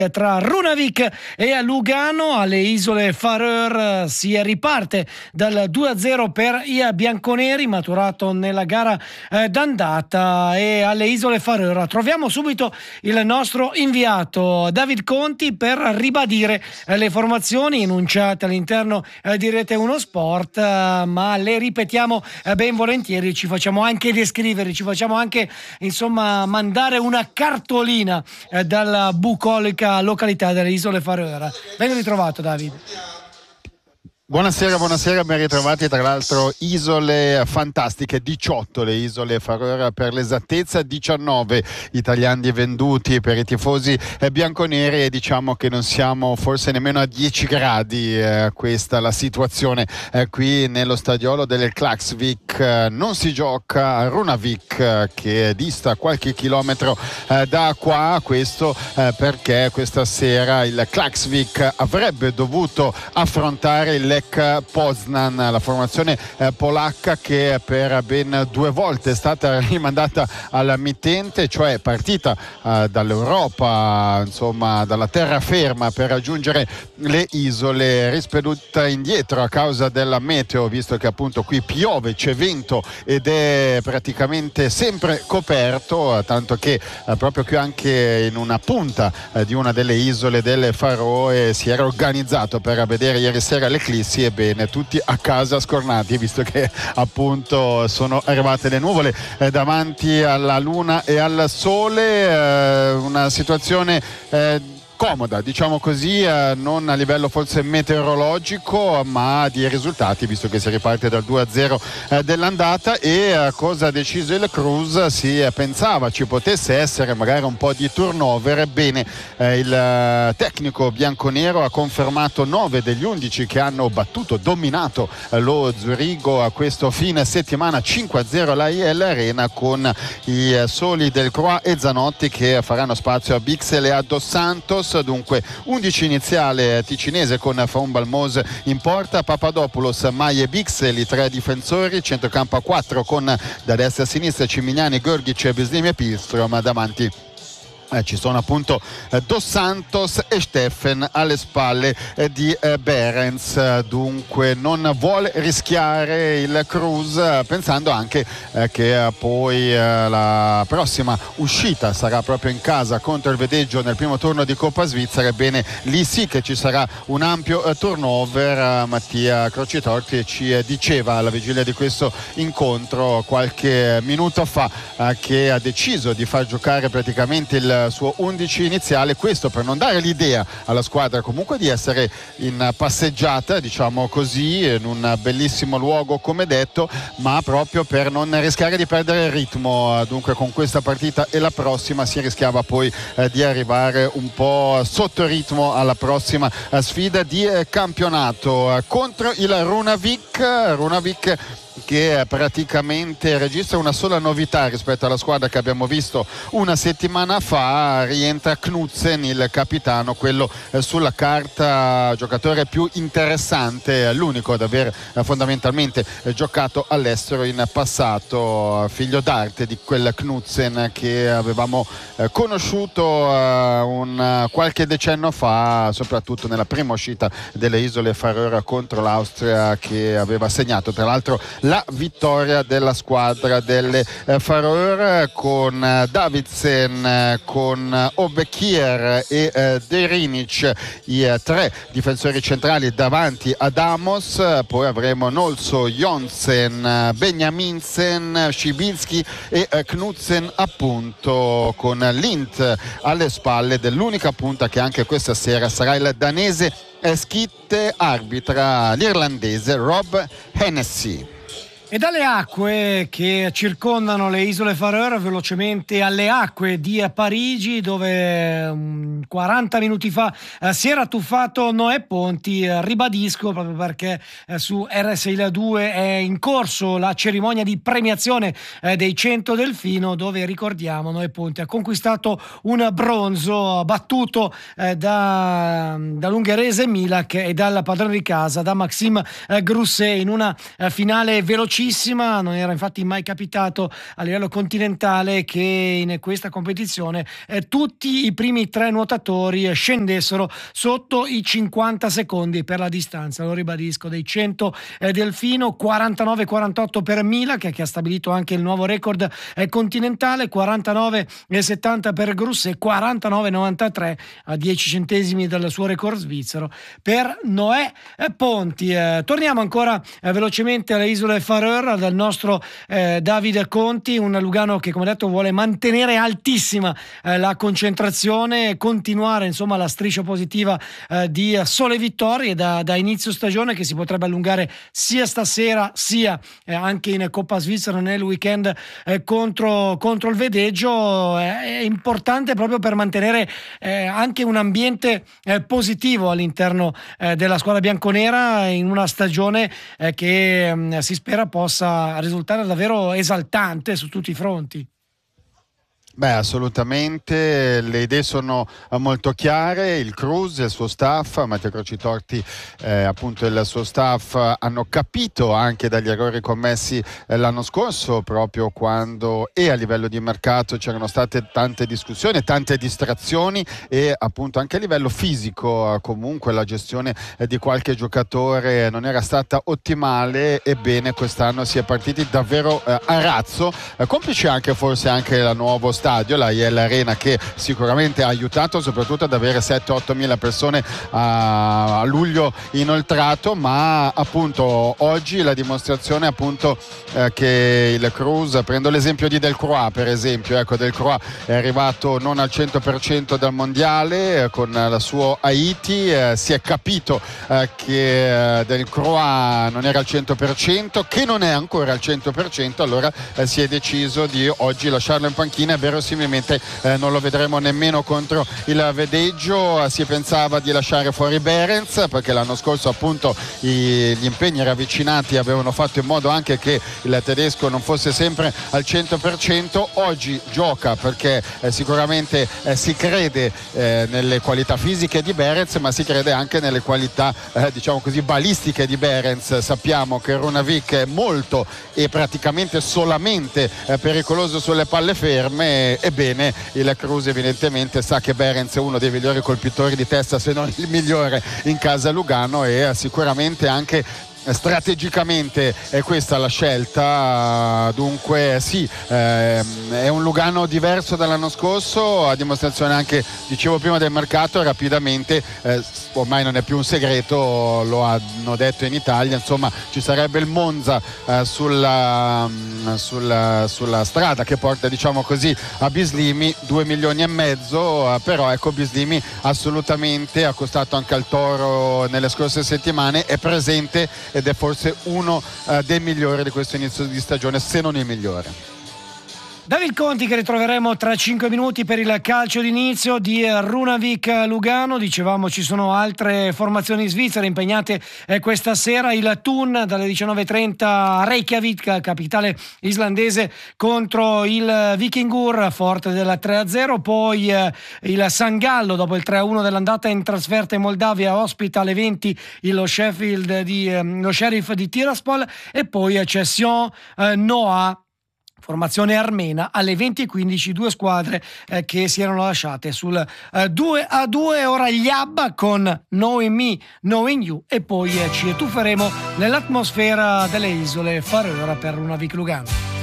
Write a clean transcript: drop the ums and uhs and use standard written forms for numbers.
tra Runavik e Lugano. Alle isole Faroe si riparte dal 2-0 per i bianconeri, maturato nella gara d'andata. E alle isole Faroe troviamo subito il nostro inviato David Conti per ribadire le formazioni enunciate all'interno di Rete 1 Sport, ma le ripetiamo ben volentieri, ci facciamo anche descrivere, ci facciamo anche insomma mandare una cartolina dalla bucolica località delle isole Faroe. Ben ritrovato, David. Buonasera, ben ritrovati. Tra l'altro isole fantastiche, 18 le isole Faroe per l'esattezza, 19 italiani venduti per i tifosi bianconeri, e diciamo che non siamo forse nemmeno a 10 gradi, questa la situazione qui nello stadiolo del Klaksvik. Non si gioca a Runavik, che dista qualche chilometro da qua, questo perché questa sera il Klaksvik avrebbe dovuto affrontare il Poznan, la formazione polacca che per ben 2 volte è stata rimandata al mittente, cioè partita dall'Europa, insomma dalla terraferma, per raggiungere le isole, rispeduta indietro a causa della meteo, visto che appunto qui piove, c'è vento ed è praticamente sempre coperto, tanto che proprio qui anche in una punta di una delle isole delle Faroe si era organizzato per vedere ieri sera l'eclissi. Ebbene, tutti a casa scornati, visto che appunto sono arrivate le nuvole davanti alla luna e al sole, una situazione comoda, diciamo così, non a livello forse meteorologico, ma di risultati, visto che si riparte dal 2-0 dell'andata. E cosa ha deciso il Cruz? Si pensava ci potesse essere magari un po' di turnover. Ebbene, il tecnico bianconero ha confermato 9 degli 11 che hanno battuto, dominato lo Zurigo a questo fine settimana, 5-0 l'AIL Arena, con i soli del Croix e Zanotti che faranno spazio a Bixel e a Dos Santos. Dunque 11 iniziale ticinese con Faun Balmos in porta, Papadopoulos, Mai e Bixel i 3 difensori, centrocampo a 4 con da destra a sinistra Cimignani, Gorgic, Bislimi e Pilstrom. Davanti ci sono appunto Dos Santos e Steffen alle spalle di Behrens. Dunque non vuole rischiare il Cruz, pensando anche che poi la prossima uscita sarà proprio in casa contro il Vedeggio nel primo turno di Coppa Svizzera. Ebbene, lì sì che ci sarà un ampio turnover. Mattia Crocitorti ci diceva alla vigilia di questo incontro qualche minuto fa che ha deciso di far giocare praticamente il suo 11 iniziale, questo per non dare l'idea alla squadra comunque di essere in passeggiata, diciamo così, in un bellissimo luogo come detto, ma proprio per non rischiare di perdere il ritmo. Dunque con questa partita e la prossima si rischiava poi di arrivare un po' sotto ritmo alla prossima sfida di campionato contro il Runavik che praticamente registra una sola novità rispetto alla squadra che abbiamo visto una settimana fa. Rientra Knudsen, il capitano, quello sulla carta giocatore più interessante, l'unico ad aver fondamentalmente giocato all'estero in passato, figlio d'arte di quel Knudsen che avevamo conosciuto qualche decennio fa, soprattutto nella prima uscita delle isole Faroe contro l'Austria, che aveva segnato tra l'altro la vittoria della squadra delle Faroe, con Davidsen, con Obekier e Derinic i 3 difensori centrali davanti ad Amos. Poi avremo Nolso, Jonsen, Benjaminsen, Szybinski e Knudsen, appunto, con Lint alle spalle dell'unica punta che anche questa sera sarà il danese Skitte, arbitra l'irlandese Rob Hennessy. E dalle acque che circondano le isole Faroe, velocemente alle acque di Parigi, dove 40 minuti fa si era tuffato Noè Ponti. Ribadisco, proprio perché su RSI2 è in corso la cerimonia di premiazione dei 100 Delfino, dove ricordiamo Noè Ponti ha conquistato un bronzo, battuto dall'ungherese Milak e dal padrone di casa, da Maxime Grousset, in una finale velocissima semplicissima, non era infatti mai capitato a livello continentale che in questa competizione tutti i primi 3 nuotatori scendessero sotto i 50 secondi per la distanza, lo ribadisco, dei 100 delfino, 49,48 per Mila che ha stabilito anche il nuovo record continentale, 49,70 per Grus e 49,93 a 10 centesimi dal suo record svizzero per Noè Ponti. Torniamo ancora velocemente alle isole Faroe dal nostro Davide Conti, un Lugano che come detto vuole mantenere altissima la concentrazione, continuare insomma la striscia positiva di sole vittorie da inizio stagione che si potrebbe allungare sia stasera sia anche in Coppa Svizzera nel weekend contro il vedeggio. È importante proprio per mantenere anche un ambiente positivo all'interno della squadra bianconera in una stagione che si spera possa risultare davvero esaltante su tutti i fronti. Beh, assolutamente, le idee sono molto chiare, il Cruz e il suo staff, Matteo Crocitorti appunto il suo staff hanno capito anche dagli errori commessi l'anno scorso, proprio quando a livello di mercato c'erano state tante discussioni, tante distrazioni e appunto anche a livello fisico comunque la gestione di qualche giocatore non era stata ottimale. Ebbene, quest'anno si è partiti davvero a razzo, complice anche forse anche la nuovo stadio, la IEL Arena, che sicuramente ha aiutato soprattutto ad avere 7-8 mila persone a luglio inoltrato, ma appunto oggi la dimostrazione appunto che il Cruz, prendo l'esempio di Delcroix per esempio, ecco, Delcroix è arrivato non al 100% dal mondiale con la sua Haiti, si è capito che Delcroix non era al 100%, che non è ancora al 100%, allora si è deciso di oggi lasciarlo in panchina e verosimilmente non lo vedremo nemmeno contro il Vedeggio. Si pensava di lasciare fuori Behrens perché l'anno scorso appunto gli impegni ravvicinati avevano fatto in modo anche che il tedesco non fosse sempre al 100%. Oggi gioca perché sicuramente si crede nelle qualità fisiche di Behrens, ma si crede anche nelle qualità diciamo così balistiche di Behrens. Sappiamo che Runavik è molto e praticamente solamente pericoloso sulle palle ferme. Ebbene, il Cruz evidentemente sa che Behrens è uno dei migliori colpitori di testa, se non il migliore in casa Lugano, e sicuramente anche strategicamente è questa la scelta. Dunque sì, è un Lugano diverso dall'anno scorso, a dimostrazione anche, dicevo prima, del mercato. Rapidamente ormai non è più un segreto, lo hanno detto in Italia, insomma ci sarebbe il Monza sulla strada che porta, diciamo così, a Bislimi, 2 milioni e mezzo, però ecco, Bislimi assolutamente, ha costato anche al Toro nelle scorse settimane, è presente ed è forse uno dei migliori di questo inizio di stagione, se non il migliore. David Conti, che ritroveremo tra 5 minuti per il calcio d'inizio di Runavik Lugano. Dicevamo ci sono altre formazioni svizzere impegnate questa sera. Il Thun dalle 19:30 a Reykjavik, capitale islandese, contro il Vikingur, forte del 3-0. Poi il San Gallo, dopo il 3-1 dell'andata in trasferta in Moldavia, ospita alle 20 lo Sheriff di Tiraspol. E poi c'è Sion Noah, formazione armena, alle 20:15, 2 squadre che si erano lasciate sul 2-2. Ora gli ABBA con Knowing Me, Knowing You, e poi ci tufferemo nell'atmosfera delle isole Faroe per Runavik Lugano.